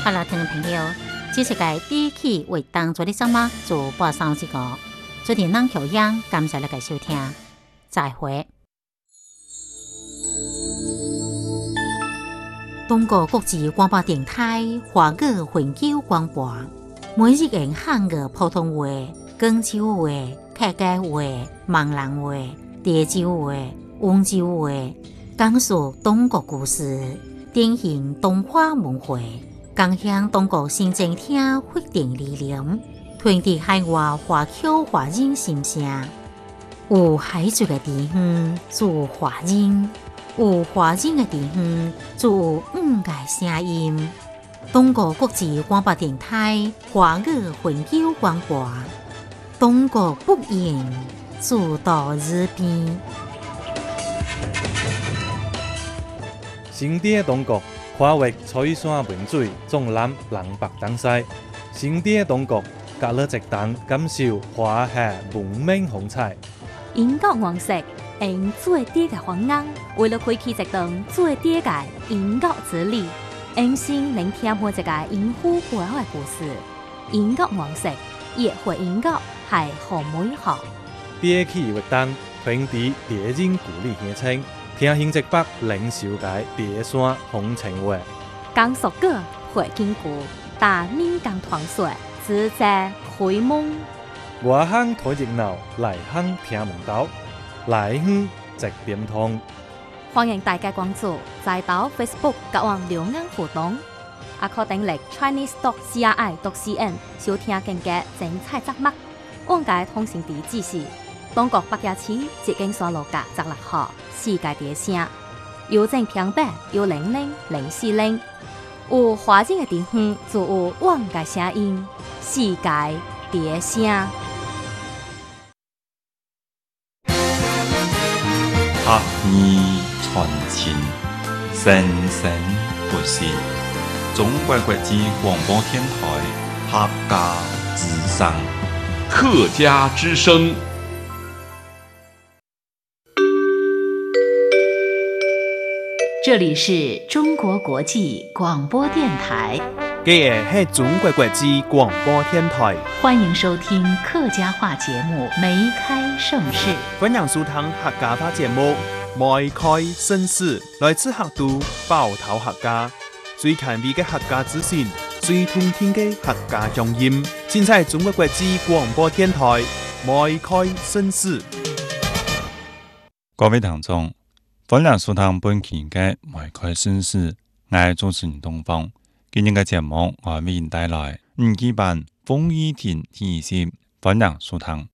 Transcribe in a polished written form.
好了，听众朋友，这是个第一期为当作的什么做播送这个，昨天咱调音，感谢大家收听，再会。中国国际广播电台华语环球广播，每日用汉语普通话、广州话、客家话、闽南话、潮州话、温州话，讲述中国故事，典型东华文化，共享中国新政厅发展理念，传递海外华侨华人心声。有海族的地方，就有华人；有华人的地方，就有五个声音。中国国际广播电台华语环球广播，中国不言，主到日边。 新的中国跨越彩山文水，纵览南北东西。新的中国隔了一档，感受华夏文明风采。 英国王室用最低嘅方案，为了开启一段最低嘅英国之旅，用心聆听每一个英虎背后嘅故事。英国王室也会英国系好美好。 第一期活动传递别人故里乡亲，听新浙北领袖界别山风情话。 讲述歌会经过大闽港团水，自在开蒙。 外乡睇热闹，内乡听门道，内乡直点通。 欢迎大家关注在岛 Facebook 甲网留言互动，也可订阅 Chinese.cri.cn 收听更加精彩节目。往界通讯地址是中国北京市捷径山路甲16号世界第声，邮政平板100-040。有华人的地方就有往界声音，世界第声。 学艺传情，生生不息。中国国际广播电台客家之声， 客家之声。 这里是中国国际广播电台， 这个是中国国际广播电台， 欢迎收听客家话节目《梅开盛世》。 欢迎收听客家话节目《梅开盛世》，来自客都包头客家，最前卫的客家资讯，最通天的客家乡音，尽在中国国际广播电台《梅开盛世》。 各位听众，欢迎收听本期的《梅开盛世》，我係主持人東方。今日嘅節目我為您帶來5期版風雨亭提示，歡迎收聽。